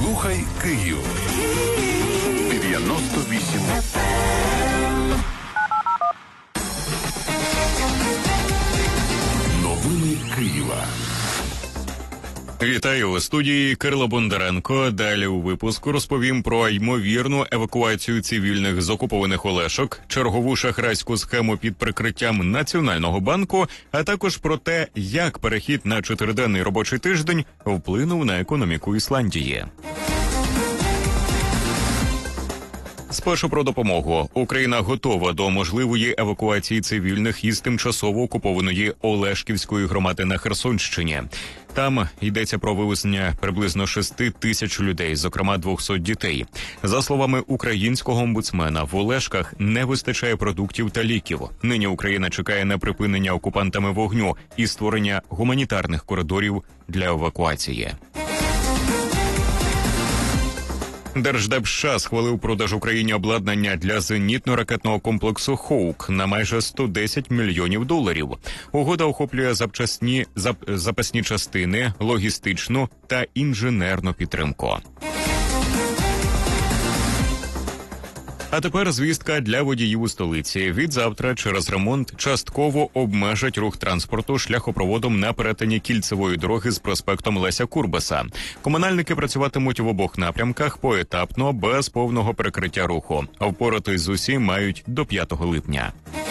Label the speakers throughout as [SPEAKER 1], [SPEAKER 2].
[SPEAKER 1] Слухай Київ. 98 FM. Новини Києва.
[SPEAKER 2] Вітаю у студії Кирило Бондаренко. Далі у випуску розповім про ймовірну евакуацію цивільних з окупованих Олешок, чергову шахрайську схему під прикриттям Національного банку, а також про те, як перехід на 4-денний робочий тиждень вплинув на економіку Ісландії. Спершу про допомогу. Україна готова до можливої евакуації цивільних із тимчасово окупованої Олешківської громади на Херсонщині. Там йдеться про вивезення приблизно 6 тисяч людей, зокрема 200 дітей. За словами українського омбудсмена, в Олешках не вистачає продуктів та ліків. Нині Україна чекає на припинення окупантами вогню і створення гуманітарних коридорів для евакуації. Держдеп США схвалив продаж Україні обладнання для зенітно-ракетного комплексу «Хоук» на майже $110 мільйонів. Угода охоплює запасні частини, логістичну та інженерну підтримку. А тепер звістка для водіїв у столиці. Відзавтра через ремонт частково обмежать рух транспорту шляхопроводом на перетині Кільцевої дороги з проспектом Леся Курбаса. Комунальники працюватимуть в обох напрямках поетапно, без повного перекриття руху. Впоратись з усім мають до 5 липня.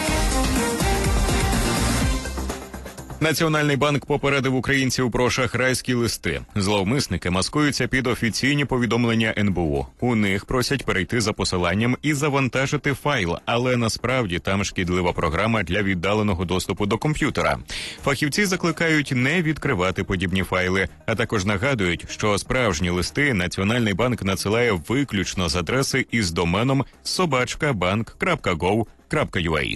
[SPEAKER 2] Національний банк попередив українців про шахрайські листи. Зловмисники маскуються під офіційні повідомлення НБУ. У них просять перейти за посиланням і завантажити файл, але насправді там шкідлива програма для віддаленого доступу до комп'ютера. Фахівці закликають не відкривати подібні файли, а також нагадують, що справжні листи Національний банк надсилає виключно з адреси із доменом sobachkabank.gov.ua.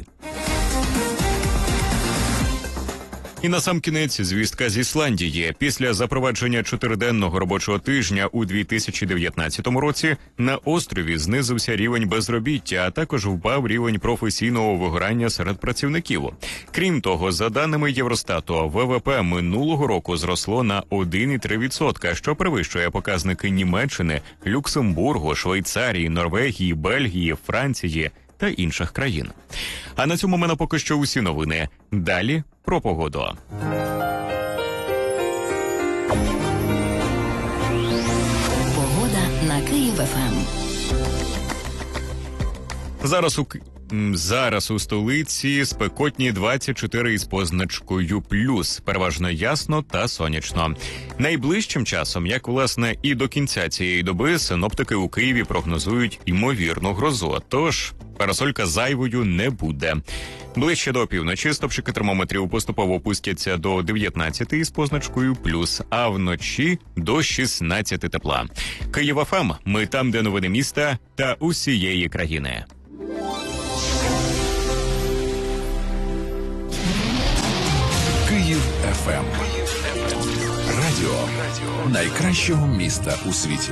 [SPEAKER 2] І насамкінець звістка з Ісландії. Після запровадження 4-денного робочого тижня у 2019 році на острові знизився рівень безробіття, а також впав рівень професійного вигорання серед працівників. Крім того, за даними Євростату, ВВП минулого року зросло на 1,3%, що перевищує показники Німеччини, Люксембургу, Швейцарії, Норвегії, Бельгії, Франції та інших країн. А на цьому в мене поки що усі новини. Далі про погоду.
[SPEAKER 3] Погода на Київ-ФМ.
[SPEAKER 2] Зараз у столиці спекотні 24 із позначкою плюс. Переважно ясно та сонячно. Найближчим часом, як власне і до кінця цієї доби, синоптики у Києві прогнозують ймовірну грозу. Тож парасолька зайвою не буде. Ближче до опівночі стопчики термометрів поступово опустяться до 19 із позначкою плюс, а вночі до 16 тепла. Київ-ФМ. Ми там, де новини міста та усієї країни.
[SPEAKER 1] Київ ФМ. Радіо найкращого міста у світі.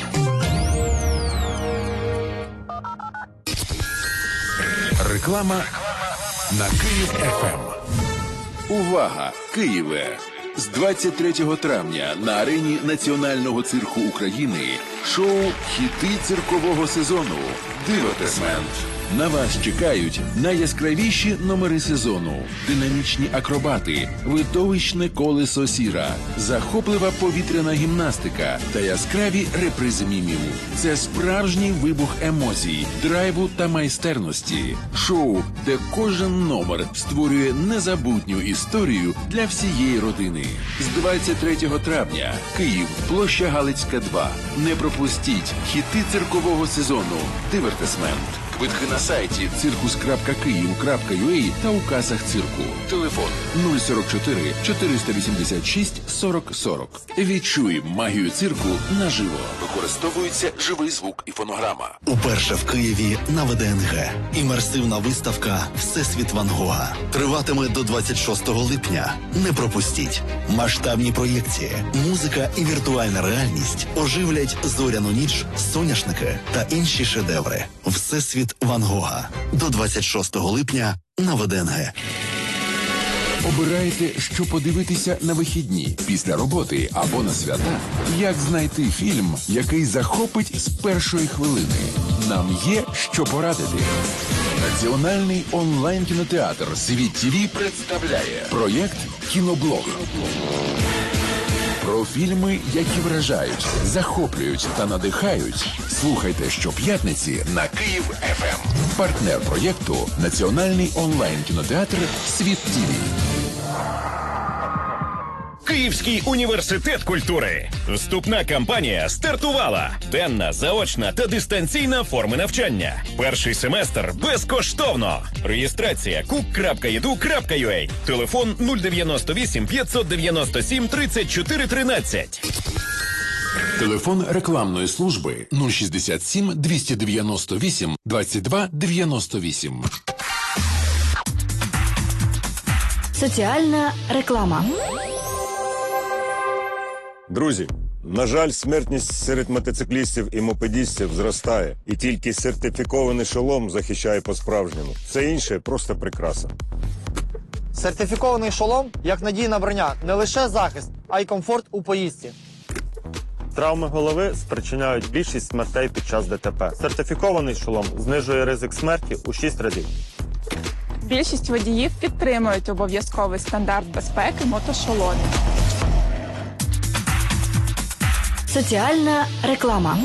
[SPEAKER 1] Реклама на Київ ФМ. Увага, Києве! З 23 травня на арені Національного цирку України шоу «Хіти циркового сезону» «Дивертисмент». На вас чекають найяскравіші номери сезону, динамічні акробати, видовищне колесо сіра, захоплива повітряна гімнастика та яскраві репризи мімів. Це справжній вибух емоцій, драйву та майстерності. Шоу, де кожен номер створює незабутню історію для всієї родини. З 23 травня. Київ, площа Галицька, 2. Не пропустіть хіти циркового сезону «Дивертисмент». Квитки на сайті circus.kyiv.ua та у касах цирку. Телефон 044 486 40 40. Відчуй магію цирку наживо. Використовується живий звук і фонограма.
[SPEAKER 4] Уперше в Києві на ВДНГ. Імерсивна виставка «Всесвіт Ван Гога» триватиме до 26 липня. Не пропустіть. Масштабні проєкції, музика і віртуальна реальність оживлять зоряну ніч, соняшники та інші шедеври. «Всесвіт Ван Гога» до 26 липня на ВДНГ.
[SPEAKER 1] Обираєте, що подивитися на вихідні, після роботи або на свята? Як знайти фільм, який захопить з першої хвилини? Нам є що порадити. Національний онлайн-кінотеатр «Світ ТВ» представляє проєкт «Кіноблог». Про фільми, які вражають, захоплюють та надихають. Слухайте щоп'ятниці на Київ ФМ. Партнер проєкту – Національний онлайн-кінотеатр «Світ ТВ».
[SPEAKER 5] Київський університет культури. Вступна кампанія стартувала. Денна, заочна та дистанційна форми навчання. Перший семестр безкоштовно. Реєстрація cook.edu.ua. Телефон 098 597 34 13.
[SPEAKER 1] Телефон рекламної служби 067 298 22 98.
[SPEAKER 3] Соціальна реклама.
[SPEAKER 6] Друзі, на жаль, смертність серед мотоциклістів і мопедістів зростає. І тільки сертифікований шолом захищає по-справжньому. Все інше – просто прикраса.
[SPEAKER 7] Сертифікований шолом як надійна броня не лише захист, а й комфорт у поїздці.
[SPEAKER 8] Травми голови спричиняють більшість смертей під час ДТП. Сертифікований шолом знижує ризик смерті у 6 разів.
[SPEAKER 9] Більшість водіїв підтримують обов'язковий стандарт безпеки мотошоломів.
[SPEAKER 3] Соціальна реклама.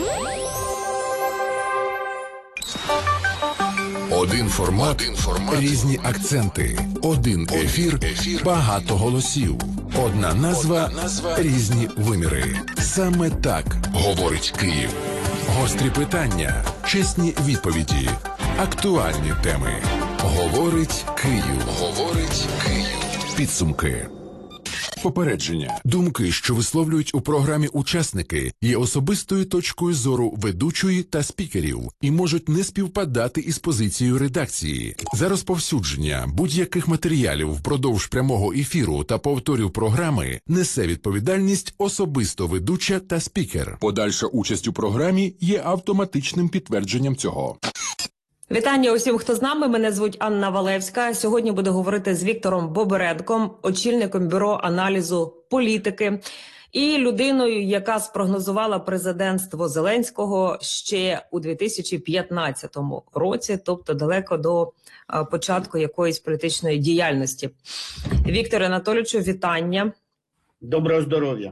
[SPEAKER 1] Один формат, різні акценти. Один ефір, багато голосів. Одна назва, різні виміри. Саме так говорить Київ. Гострі питання, чесні відповіді, актуальні теми. Говорить Київ. Говорить Київ. Підсумки. Попередження. Думки, що висловлюють у програмі учасники, є особистою точкою зору ведучої та спікерів і можуть не співпадати із позицією редакції. За розповсюдження будь-яких матеріалів впродовж прямого ефіру та повторів програми несе відповідальність особисто ведуча та спікер. Подальша участь у програмі є автоматичним підтвердженням цього.
[SPEAKER 10] Вітання усім, хто з нами. Мене звуть Анна Валевська. Сьогодні буду говорити з Віктором Боберенком, очільником бюро аналізу політики і людиною, яка спрогнозувала президентство Зеленського ще у 2015 році, тобто далеко до початку якоїсь політичної діяльності. Вікторе Анатолійовичу, вітання.
[SPEAKER 11] Доброго здоров'я.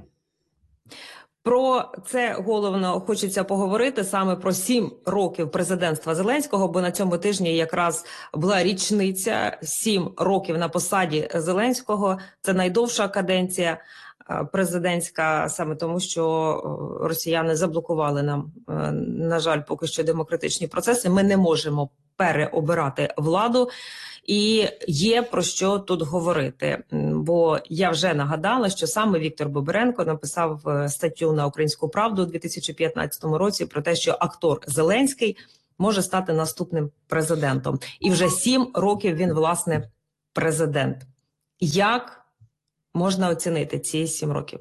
[SPEAKER 10] Про це головно хочеться поговорити саме про 7 років президентства Зеленського, бо на цьому тижні якраз була річниця 7 років на посаді Зеленського. Це найдовша каденція президентська, саме тому, що росіяни заблокували нам, на жаль, поки що демократичні процеси. Ми не можемо переобирати владу. І є про що тут говорити, бо я вже нагадала, що саме Віктор Боберенко написав статтю на «Українську правду» у 2015 році про те, що актор Зеленський може стати наступним президентом. І вже 7 років він, власне, президент. Як можна оцінити ці 7 років?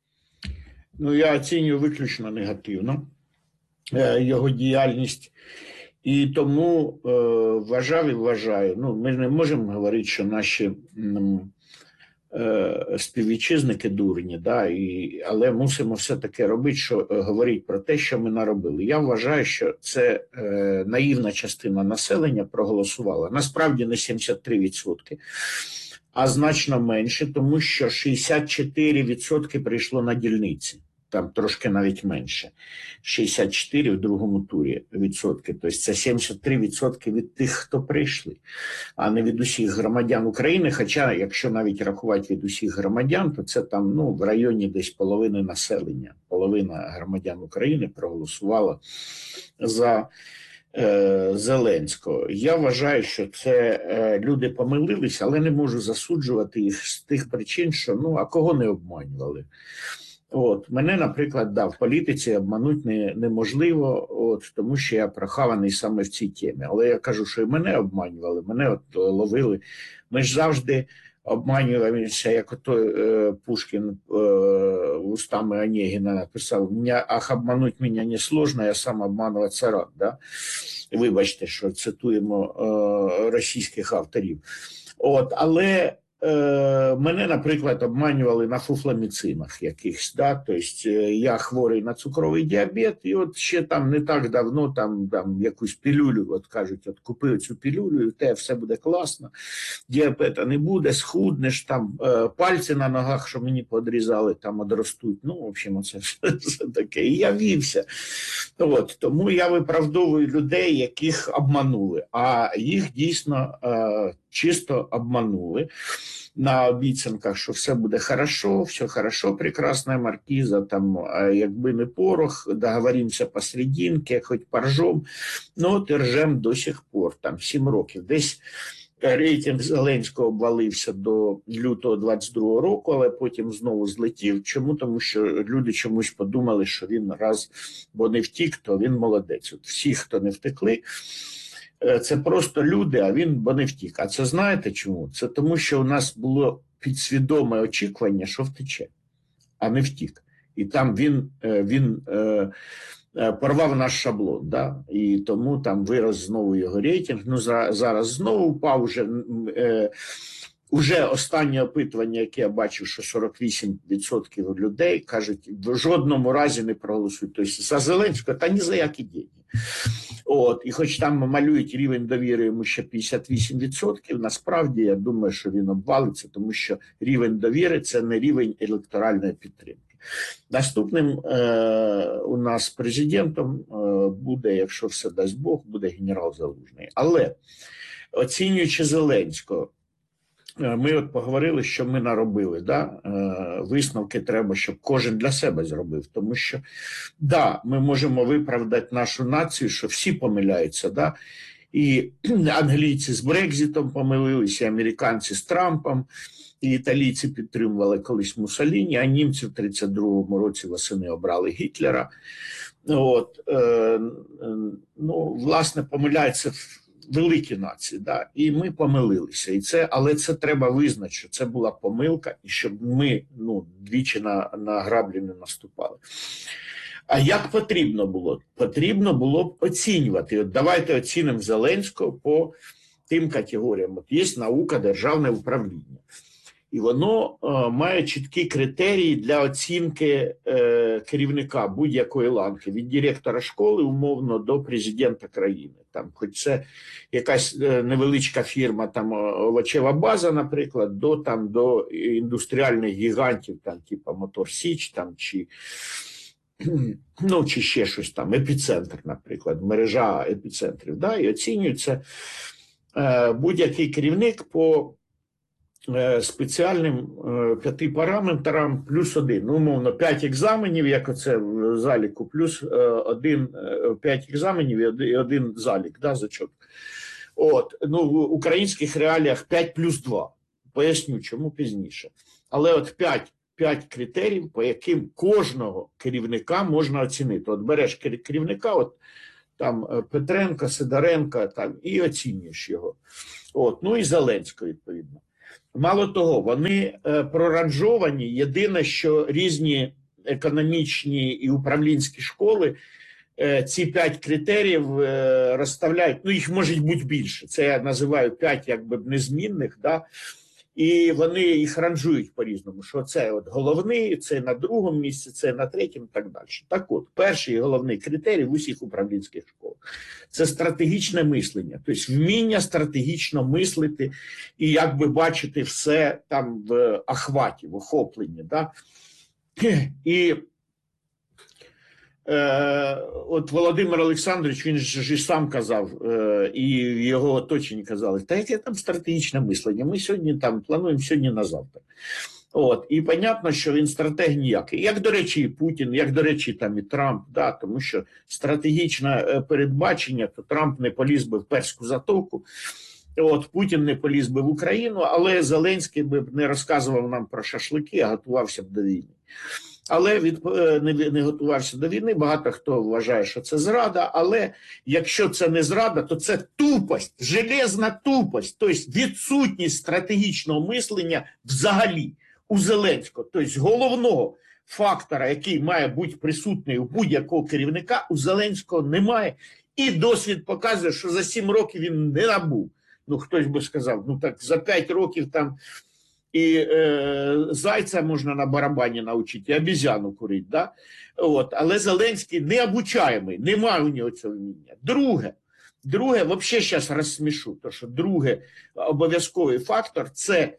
[SPEAKER 11] Ну, я оцінюю виключно негативно його діяльність. І тому вважаю, ну, ми не можемо говорити, що наші співвітчизники дурні, да, але мусимо все-таки робити, що говорити про те, що ми наробили. Я вважаю, що це наївна частина населення проголосувала. Насправді не 73%, а значно менше, тому що 64% прийшло на дільниці. Там трошки навіть менше. 64 в другому турі відсотки. Тобто це 73% від тих, хто прийшли, а не від усіх громадян України. Хоча, якщо навіть рахувати від усіх громадян, то це там, ну, в районі десь половини населення. Половина громадян України проголосувала за Зеленського. Я вважаю, що це люди помилилися, але не можу засуджувати їх з тих причин, що, ну, а кого не обманювали. От, мене, наприклад, в політиці обманути неможливо, тому що я прохаваний саме в цій темі. Але я кажу, що і мене обманювали, мене ловили. Ми ж завжди обманювалися, як ото Пушкін устами Онегіна написав: «Ах, обмануть мене не сложно, я сам обмануватися рад». Да? Вибачте, що цитуємо російських авторів. Але мене, наприклад, обманювали на фуфламіцинах якихось, да? Тобто я хворий на цукровий діабет, і от ще там не так давно там якусь пілюлю, от кажуть, от купи цю пілюлю, і в тебе все буде класно, діабета не буде, схуднеш, там пальці на ногах, що мені подрізали, там одростуть, ну, в общем, це все таке. І я вівся. От, тому я виправдовую людей, яких обманули, а їх дійсно чисто обманули на обіцянках, що все буде хорошо, все хорошо, прекрасна маркіза, там, якби не порох, договоримося посерединке, хоч поржем, ну, от і ржем до сих пор, там, 7 років. Десь рейтинг Зеленського обвалився до лютого 22-го року, але потім знову злетів. Чому? Тому що люди чомусь подумали, що він раз, бо не втік, то він молодець. От всі, хто не втекли, це просто люди, а він бо не втік. А це знаєте чому? Це тому, що у нас було підсвідоме очікування, що втече, а не втік. І там він порвав наш шаблон, да? І тому там вирос знову його рейтинг. Ну, зараз знову впав уже останнє опитування, яке я бачив, що 48% людей кажуть, в жодному разі не проголосують. Тобто за Зеленського, та ні за які дії. От, і хоч там малюють рівень довіри йому ще 58%, насправді я думаю, що він обвалиться, тому що рівень довіри – це не рівень електоральної підтримки. Наступним у нас президентом буде, якщо все дасть Бог, буде генерал Залужний. Але оцінюючи Зеленського, ми от поговорили, що ми наробили, да? Висновки треба, щоб кожен для себе зробив, тому що, да, ми можемо виправдати нашу націю, що всі помиляються, да? І англійці з Брекзитом помилилися, і американці з Трампом, і італійці підтримували колись Муссоліні, а німці в 32-му році восени обрали Гітлера. От, ну, власне, помиляються великі нації, да? І ми помилилися. І але це треба визнати, що це була помилка, і щоб ми двічі на граблі не наступали. А як потрібно було? Потрібно було б оцінювати. От давайте оцінимо Зеленського по тим категоріям. От є наука, державне управління. І воно має чіткі критерії для оцінки керівника будь-якої ланки, від директора школи, умовно, до президента країни. Там, хоч це якась невеличка фірма, там, овочева база, наприклад, до індустріальних гігантів, там, типу Мотор Січ, там, чи ще щось там, епіцентр, наприклад, мережа епіцентрів. Да? І оцінюється будь-який керівник по спеціальним 5 параметрам плюс 1. Ну, умовно, 5 екзаменів, як оце в заліку, плюс 5 екзаменів і 1 залік, да, зачет. От, ну, в українських реаліях 5 плюс 2. Поясню, чому пізніше. Але от 5 критеріїв, по яким кожного керівника можна оцінити. От береш керівника, от там Петренка, Сидоренка, там, і оцінюєш його. От, ну і Зеленського, відповідно. Мало того, вони проранжовані. Єдине, що різні економічні і управлінські школи ці 5 критеріїв розставляють, ну їх може бути більше, це я називаю 5 якби незмінних, да? І вони їх ранжують по-різному, що це от головний, це на другому місці, це на третьому і так далі. Так от, перший головний критерій в усіх управлінських школах – це стратегічне мислення, тобто вміння стратегічно мислити і якби бачити все там в охваті, в охопленні. Да? І от Володимир Олександрович, він ж сам казав, і його оточені казали, та яке там стратегічне мислення, ми сьогодні там плануємо сьогодні на завтра. От, і понятно, що він стратег ніякий. Як, до речі, і Путін, як, до речі, там і Трамп, да, тому що стратегічне передбачення, то Трамп не поліз би в Перську затоку, от, Путін не поліз би в Україну, але Зеленський би не розказував нам про шашлики, а готувався б до війни. Але не готувався до війни, багато хто вважає, що це зрада, але якщо це не зрада, то це тупость, железна тупость, тобто відсутність стратегічного мислення взагалі у Зеленського, тобто головного фактора, який має бути присутній у будь-якого керівника, у Зеленського немає. І досвід показує, що за 7 років він не набув. Ну, хтось би сказав, ну так за 5 років там І зайця можна на барабані навчити, і обізяну курити. Да? От. Але Зеленський необучаємий, немає у нього цього вміння. Друге, взагалі зараз розсмішу, тому що другий обов'язковий фактор – це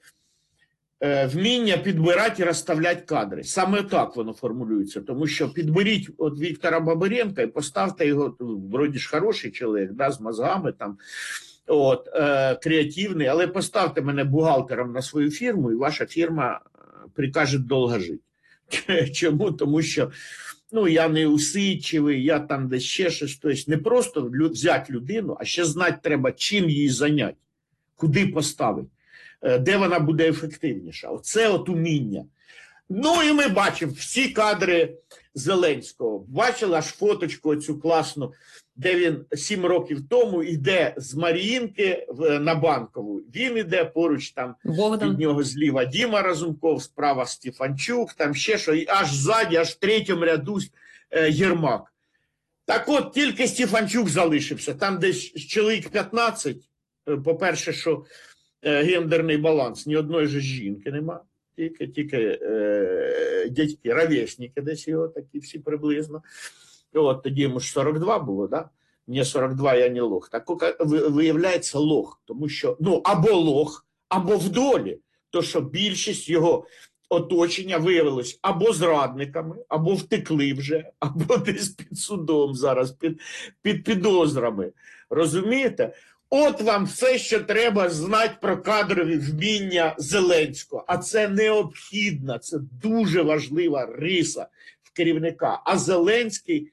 [SPEAKER 11] вміння підбирати і розставляти кадри. Саме так воно формулюється, тому що підберіть от Віктора Бабиренка і поставте його, вроді ж хороший чоловік, да, з мозгами, там, от, креативний, але поставте мене бухгалтером на свою фірму, і ваша фірма прикаже довго жити. Чому? Тому що я не усидчивий, я там десь ще щось. Тобто не просто взяти людину, а ще знати треба, чим її зайняти, куди поставити, де вона буде ефективніша. Оце от уміння. Ну і ми бачимо всі кадри Зеленського. Бачили аж фоточку оцю класну, де він 7 років тому йде з Маріїнки на Банкову. Він йде поруч, там
[SPEAKER 10] Богдан.
[SPEAKER 11] від нього зліва Діма Разумков, справа Стефанчук, там ще що, і аж ззаді, аж в 3-му ряду Єрмак. Так от, тільки Стефанчук залишився. Там десь чоловік 15. По-перше, що гендерний баланс, ні одної ж жінки нема. Тільки дядьки, ровесники десь його, такі всі приблизно. От тоді йому ж 42 було, да? Мені 42, я не лох. Так виявляється лох, тому що, або лох, або в долі. То, що більшість його оточення виявилось або зрадниками, або втекли вже, або десь під судом зараз, під підозрами. Розумієте? От вам все, що треба знати про кадрові вміння Зеленського. А це необхідна, це дуже важлива риса в керівника. А Зеленський,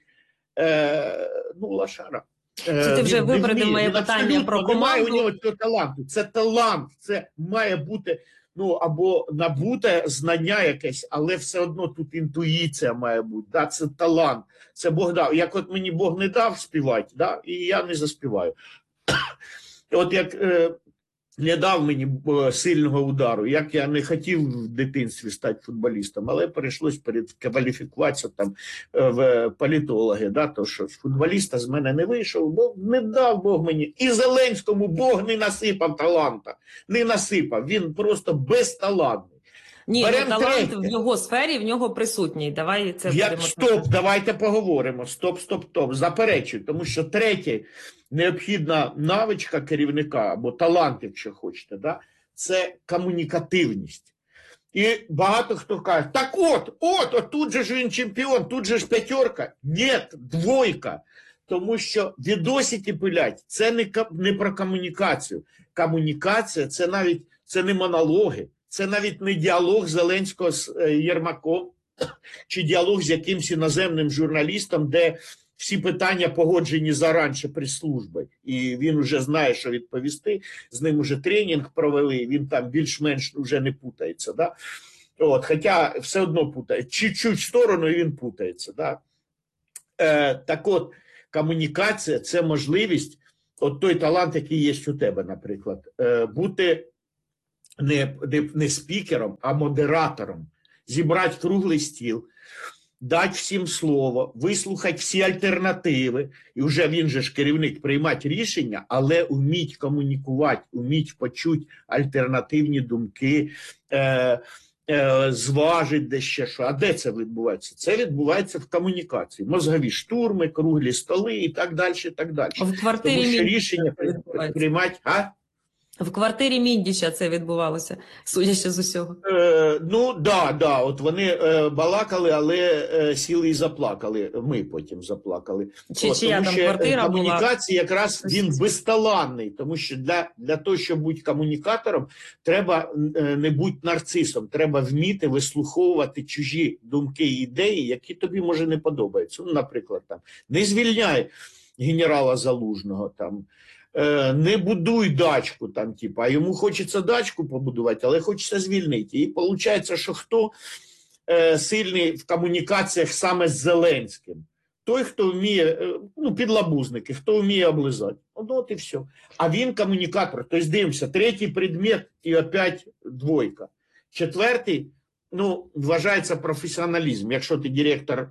[SPEAKER 11] лошара.
[SPEAKER 10] Це ти вже випередив моє питання про команду.
[SPEAKER 11] Немає у нього цього таланту. Це талант, це має бути, або набуте знання якесь, але все одно тут інтуїція має бути. Да? Це талант, це Бог дав. Як от мені Бог не дав співати, да? І я не заспіваю. От як не дав мені сильного удару, як я не хотів в дитинстві стати футболістом, але прийшлось перекваліфікуватися там в політологи, да, то що футболіста з мене не вийшов, бо не дав Бог мені. І Зеленському Бог не насипав таланта, не насипав, він просто безталантний.
[SPEAKER 10] Ні, талант в його сфері, в нього присутній. Давай це
[SPEAKER 11] Стоп, давайте поговоримо. Стоп. Заперечую, тому що третє необхідна навичка керівника, або талант, якщо хочете, да, це комунікативність. І багато хто каже, так от тут же ж він чемпіон, тут же ж 5. Ні, 2. Тому що відосики пилять, це не про комунікацію. Комунікація – це не монологи. Це навіть не діалог Зеленського з Єрмаком, чи діалог з якимсь іноземним журналістом, де всі питання погоджені заранше прес-служби. І він вже знає, що відповісти, з ним вже тренінг провели, він там більш-менш вже не путається. Да? Хоча все одно путає. Чуть-чуть в сторону і він путається. Да? Так от, комунікація – це можливість, от той талант, який є у тебе, наприклад, бути не спікером, а модератором, зібрати круглий стіл, дати всім слово, вислухати всі альтернативи, і вже він же ж керівник приймати рішення, але вміть комунікувати, вміть почути альтернативні думки, зважити де ще що. А де це відбувається? Це відбувається в комунікації. Мозгові штурми, круглі столи і так далі, і так далі.
[SPEAKER 10] В квартирі
[SPEAKER 11] тому що рішення приймати...
[SPEAKER 10] В квартирі Міндіча це відбувалося, судячи з усього.
[SPEAKER 11] Да. От вони балакали, але сіли і заплакали. Ми потім заплакали.
[SPEAKER 10] Чия там квартира була?
[SPEAKER 11] Комунікація якраз він безталанний, тому що для того, щоб бути комунікатором, треба не бути нарцисом, треба вміти вислуховувати чужі думки і ідеї, які тобі, може, не подобаються. Наприклад, там, не звільняй генерала Залужного, там, не будуй дачку, там, а йому хочеться дачку побудувати, але хочеться звільнити. І виходить, що хто сильний в комунікаціях саме з Зеленським? Той, хто вміє, підлабузники, хто вміє облизати. От і все. А він комунікатор. Тобто, дивимося, 3-й предмет і опять 2. 4-й, вважається професіоналізм. Якщо ти директор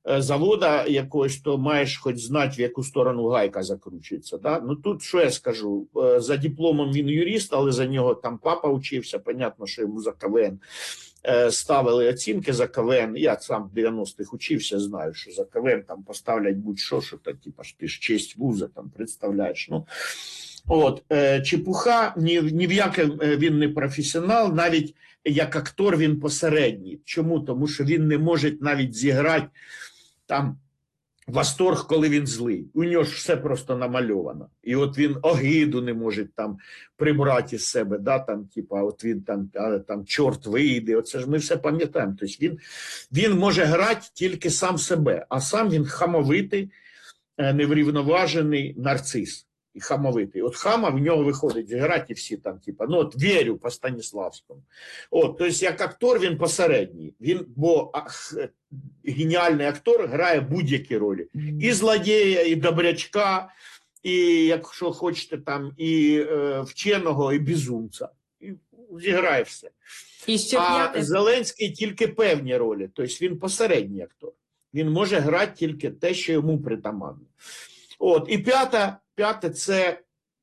[SPEAKER 11] завода якогось, то маєш хоч знати, в яку сторону гайка закручується. Да? Ну тут що я скажу, за дипломом він юрист, але за нього там папа учився, понятно, що йому за КВН ставили оцінки за КВН. Я сам в 90-х учився, знаю, що за КВН там поставлять будь-що, що то, типа, ти ж честь вуза там представляєш. Ну, от, чепуха, ні в якому він не професіонал, навіть як актор він посередній. Чому? Тому що він не може навіть зіграти там восторг, коли він злий. У нього ж все просто намальовано. І от він огиду не може там прибрати із себе, да, там, типа, от він там чорт вийде, оце ж ми все пам'ятаємо. Тобто він може грати тільки сам себе, а сам він хамовитий, неврівноважений нарцис. І хамовитий. От хама в нього виходить зіграти всі там, типа, ну от вірю по Станіславському. От, тобто як актор він посередній. Він, бо геніальний актор грає будь-які ролі. І злодія, і добрячка, і, якщо хочете, там, і вченого, і безумця. І зіграє все. А Зеленський тільки певні ролі. Тобто він посередній актор. Він може грати тільки те, що йому притаманно. От, і п'яте – це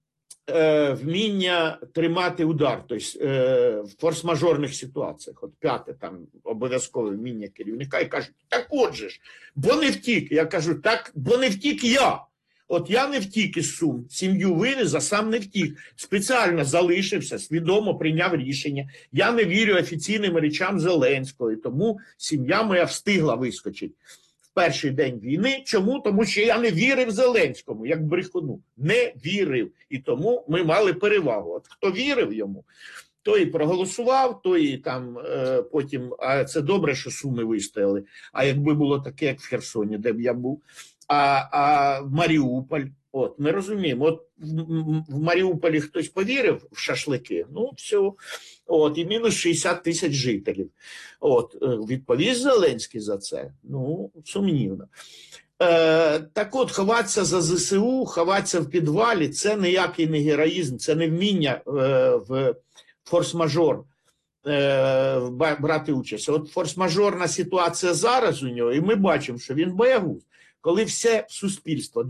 [SPEAKER 11] вміння тримати удар, тобто в форс-мажорних ситуаціях. От п'яте, там, обов'язкове вміння керівника, і кажуть, так от же ж, бо не втік. Я кажу, так, бо не втік я. От я не втік із Сум, сім'ю вивез, а сам не втік. Спеціально залишився, свідомо прийняв рішення. Я не вірю офіційним речам Зеленського, і тому сім'я моя встигла вискочити. Перший день війни. Чому? Тому що я не вірив Зеленському, як брехуну. Не вірив. І тому ми мали перевагу. От хто вірив йому, той і проголосував, той і там потім, а це добре, що Суми вистояли. А якби було таке, як в Херсоні, де б я був, а Маріуполь, от, ми розуміємо, от в Маріуполі хтось повірив в шашлики, ну все, от, і мінус 60 тисяч жителів. От, відповість Зеленський за це? Ну, сумнівно. Так от, ховатися за ЗСУ, ховатися в підвалі, це ніякий не героїзм, це не вміння в форс-мажор брати участь. От форс-мажорна ситуація зараз у нього, і ми бачимо, що він боягуз. Коли все суспільство,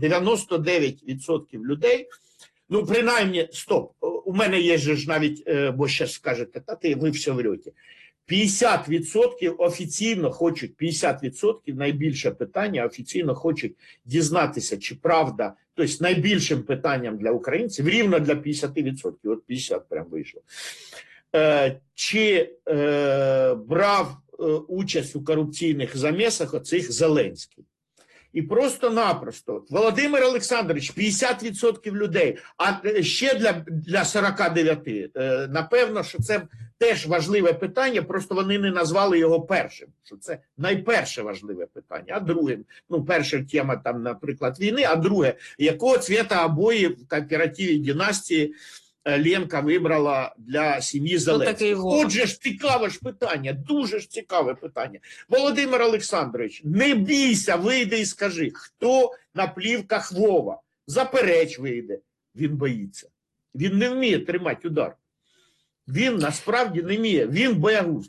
[SPEAKER 11] 99% людей, ну, принаймні, стоп, у мене є ж навіть, бо ще скажете, ви все врете, 50% офіційно хочуть, 50% найбільше питання офіційно хочуть дізнатися, чи правда, тобто найбільшим питанням для українців, рівно для 50%, от 50 прям вийшло, чи брав участь у корупційних замісах оцих Зеленський. І просто-напросто Володимир Олександрович, 50% людей, а ще для 49, напевно, що це теж важливе питання, просто вони не назвали його першим, що це найперше важливе питання, а другим, ну, перша тема, там, наприклад, війни, а друге, якого цвіта обої в кооперативі династії Ленка вибрала для сім'ї Зеленського. Отже ж, цікаве ж питання, дуже ж цікаве питання. Володимир Олександрович, не бійся, вийди і скажи, хто на плівках Вова? Запереч вийде. Він боїться. Він не вміє тримати удар. Він насправді не вміє, він боягуз.